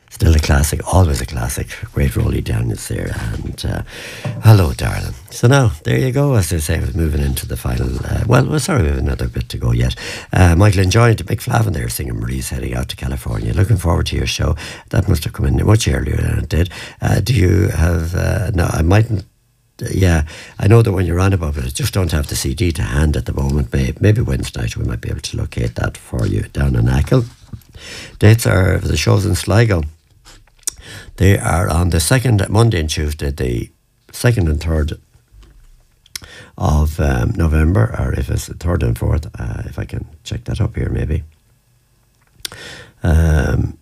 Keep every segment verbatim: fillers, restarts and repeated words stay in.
Still a classic, always a classic. Great Rolly Daniels there. And uh, hello, darling. So now, there you go, as they say, we're moving into the final. Uh, well, we're sorry, we have another bit to go yet. Uh, Michael enjoyed the Big Flavin there singing Marie's heading out to California. Looking forward to your show. That must have come in much earlier than it did. Uh, do you have, uh, no, I mightn't. Yeah, I know that when you're on about it, I just don't have the C D to hand at the moment. Maybe, maybe Wednesday night we might be able to locate that for you down in Achill. Dates are the shows in Sligo. They are on the second, Monday and Tuesday, the second and third of um, November, or if it's the third and fourth, uh, if I can check that up here maybe. Um,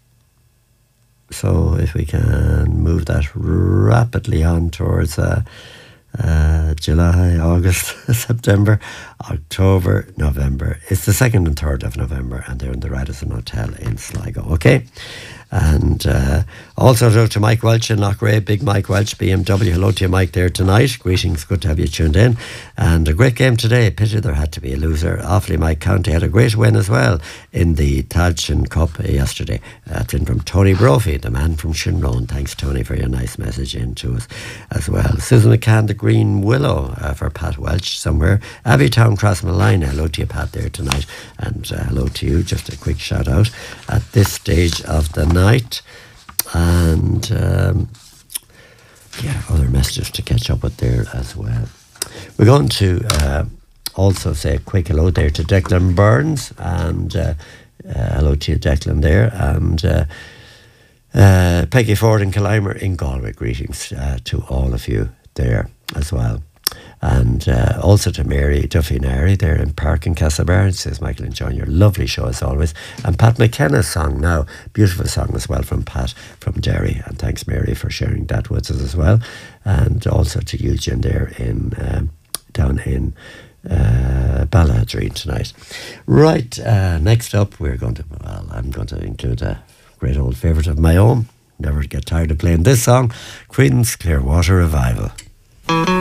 so if we can move that rapidly on towards uh, uh, July, August, September, October, November. It's the second and third of November, and they're in the Radisson Hotel in Sligo. Okay. And uh, also to Mike Welch in Loughrea, big Mike Welch, B M W. Hello to you, Mike, there tonight. Greetings, good to have you tuned in. And a great game today. Pity there had to be a loser. Offaly Mike County had a great win as well in the Tailteann Cup yesterday. That's in from Tony Brophy, the man from Shinrone. Thanks, Tony, for your nice message in to us as well. Susan McCann, the Green Willow, uh, for Pat Welch somewhere. Abbey Town Crossmalina. Hello to you, Pat, there tonight. And uh, hello to you. Just a quick shout out at this stage of the night. Night and um, yeah, other messages to catch up with there as well. We're going to uh, also say a quick hello there to Declan Burns, and uh, uh, hello to you, Declan, there, and uh, uh, Peggy Ford and Killimer in Galway. Greetings uh, to all of you there as well. And uh, also to Mary Duffy Nary there in Park in Castlebar. Says, Michael, enjoying your lovely show as always. And Pat McKenna's song now, beautiful song as well from Pat from Derry. And thanks, Mary, for sharing that with us as well. And also to Eugene there in um, down in uh, Balladreen tonight. Right, uh, next up we're going to, well, I'm going to include a great old favourite of my own. Never get tired of playing this song, Creedence Clearwater Revival.